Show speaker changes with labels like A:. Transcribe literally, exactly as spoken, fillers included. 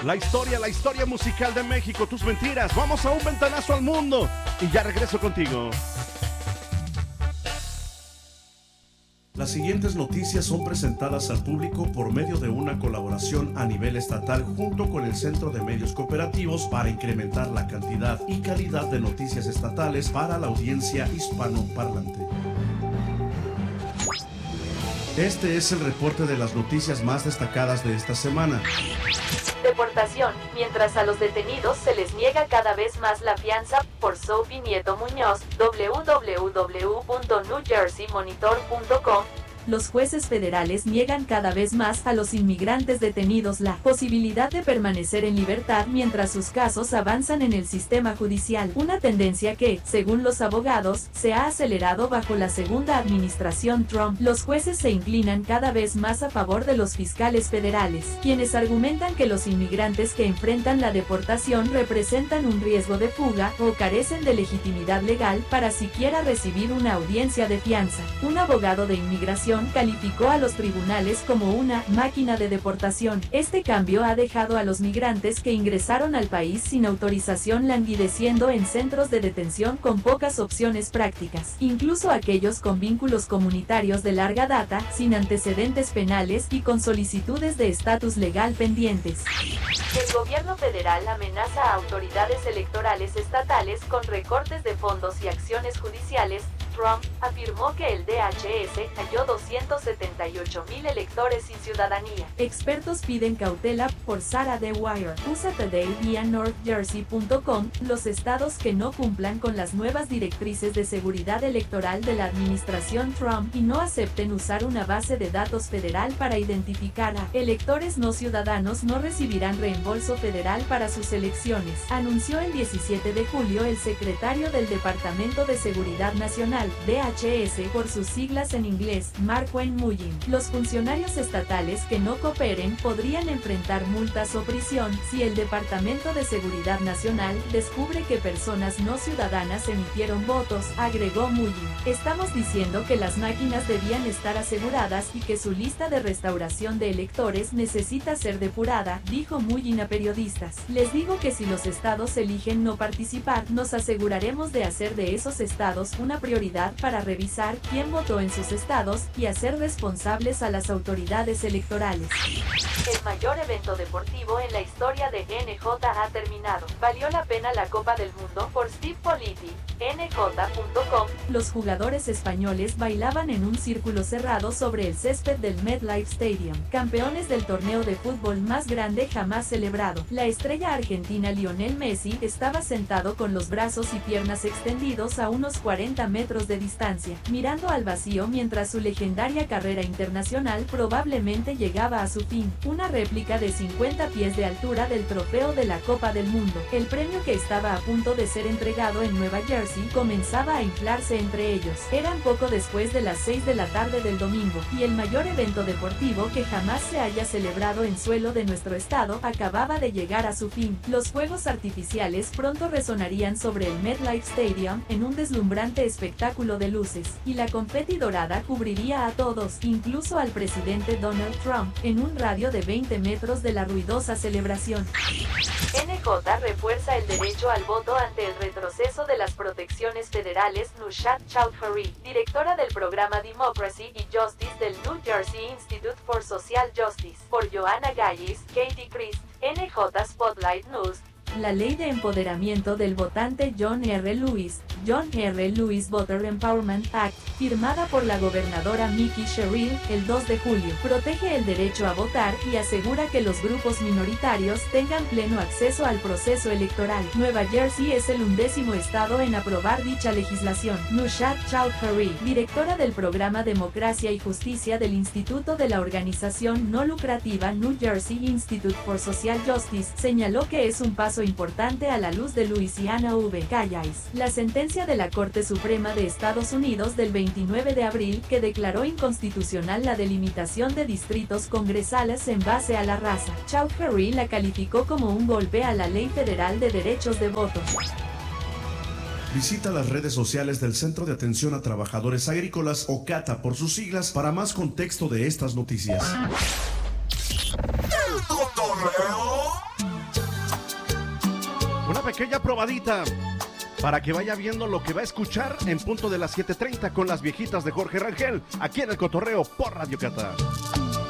A: La historia, la historia musical de México, tus mentiras. Vamos a un ventanazo al mundo y ya regreso contigo. Las siguientes noticias son presentadas al público por medio de una colaboración a nivel estatal junto con el Centro de Medios Cooperativos para incrementar la cantidad y calidad de noticias estatales para la audiencia hispanoparlante. Este es el reporte de las noticias más destacadas de esta semana.
B: Deportación, mientras a los detenidos se les niega cada vez más la fianza, por Sophie Nieto Muñoz, doble u doble u doble u punto new jersey monitor punto com. Los jueces federales niegan cada vez más a los inmigrantes detenidos la posibilidad de permanecer en libertad mientras sus casos avanzan en el sistema judicial, una tendencia que, según los abogados, se ha acelerado bajo la segunda administración Trump. Los jueces se inclinan cada vez más a favor de los fiscales federales, quienes argumentan que los inmigrantes que enfrentan la deportación representan un riesgo de fuga o carecen de legitimidad legal para siquiera recibir una audiencia de fianza. Un abogado de inmigración calificó a los tribunales como una máquina de deportación. Este cambio ha dejado a los migrantes que ingresaron al país sin autorización languideciendo en centros de detención con pocas opciones prácticas. Incluso aquellos con vínculos comunitarios de larga data, sin antecedentes penales y con solicitudes de estatus legal pendientes. El gobierno federal amenaza a autoridades electorales estatales con recortes de fondos y acciones judiciales. Trump afirmó que el D H S halló doscientos setenta y ocho mil electores sin ciudadanía. Expertos piden cautela por Sarah The Wire. U S A Today y north jersey punto com. Los estados que no cumplan con las nuevas directrices de seguridad electoral de la administración Trump y no acepten usar una base de datos federal para identificar a electores no ciudadanos no recibirán reembolso federal para sus elecciones, anunció el diecisiete de julio el secretario del Departamento de Seguridad Nacional, D H S por sus siglas en inglés, Mark Wayne Mullin. Los funcionarios estatales que no cooperen podrían enfrentar multas o prisión si el Departamento de Seguridad Nacional descubre que personas no ciudadanas emitieron votos, agregó Mullin. Estamos diciendo que las máquinas debían estar aseguradas y que su lista de restauración de electores necesita ser depurada, dijo Mullin a periodistas. Les digo que si los estados eligen no participar, nos aseguraremos de hacer de esos estados una prioridad para revisar quién votó en sus estados y hacer responsables a las autoridades electorales. El mayor evento deportivo en la historia de N J ha terminado. Valió la pena la Copa del Mundo por Steve Politi, N J punto com. Los jugadores españoles bailaban en un círculo cerrado sobre el césped del MetLife Stadium, campeones del torneo de fútbol más grande jamás celebrado. La estrella argentina Lionel Messi estaba sentado con los brazos y piernas extendidos a unos cuarenta metros de distancia, mirando al vacío mientras su legendaria carrera internacional probablemente llegaba a su fin. Una réplica de cincuenta pies de altura del trofeo de la Copa del Mundo, el premio que estaba a punto de ser entregado en Nueva Jersey, comenzaba a inflarse entre ellos. Eran poco después de las seis de la tarde del domingo, y el mayor evento deportivo que jamás se haya celebrado en suelo de nuestro estado acababa de llegar a su fin. Los fuegos artificiales pronto resonarían sobre el MetLife Stadium en un deslumbrante espectáculo de luces, y la confeti dorada cubriría a todos, incluso al presidente Donald Trump, en un radio de veinte metros de la ruidosa celebración. N J refuerza el derecho al voto ante el retroceso de las protecciones federales. Nushat Chowdhury, directora del programa Democracy y Justice del New Jersey Institute for Social Justice, por Joanna Gayes, Katie Christ, N J Spotlight News. La Ley de Empoderamiento del Votante John R. Lewis, John R. Lewis Voter Empowerment Act, firmada por la gobernadora Mickey Sherrill el dos de julio, protege el derecho a votar y asegura que los grupos minoritarios tengan pleno acceso al proceso electoral. Nueva Jersey es el undécimo estado en aprobar dicha legislación. Nushat Chowdhury, directora del programa Democracia y Justicia del Instituto de la organización no lucrativa New Jersey Institute for Social Justice, señaló que es un paso importante a la luz de Louisiana V. Calais, la sentencia de la Corte Suprema de Estados Unidos del veintinueve de abril que declaró inconstitucional la delimitación de distritos congresales en base a la raza. Chowdhury la calificó como un golpe a la Ley Federal de Derechos de Voto.
A: Visita las redes sociales del Centro de Atención a Trabajadores Agrícolas, o CATA por sus siglas, para más contexto de estas noticias.
C: El cotorreo
A: Una pequeña probadita para que vaya viendo lo que va a escuchar en punto de las siete treinta con las viejitas de Jorge Rangel, aquí en El Cotorreo por Radio Cata.